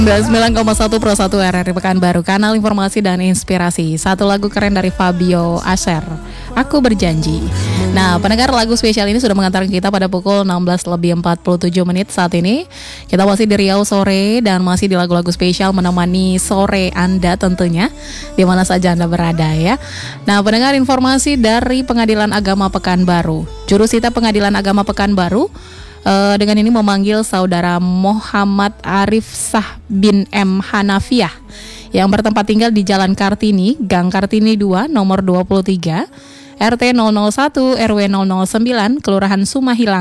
99,1 Pro 1 RRI Pekanbaru, kanal informasi dan inspirasi. Satu lagu keren dari Fabio Aser, Aku Berjanji. Nah, pendengar, lagu spesial ini sudah mengantarkan kita pada pukul 16:47 saat ini. Kita masih di Riau sore dan masih di lagu-lagu spesial menemani sore Anda tentunya, di mana saja Anda berada ya. Nah, pendengar, informasi dari Pengadilan Agama Pekanbaru. Jurusita Pengadilan Agama Pekanbaru dengan ini memanggil saudara Muhammad Arif Sah bin M. Hanafiah yang bertempat tinggal di Jalan Kartini, Gang Kartini 2, nomor 23, RT 001 RW 009, Kelurahan Sumahilang,